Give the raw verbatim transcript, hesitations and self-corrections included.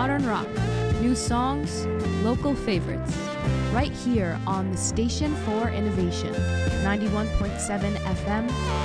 modern rock, new songs, local favorites. Right here on the Station for Innovation, ninety-one point seven F M,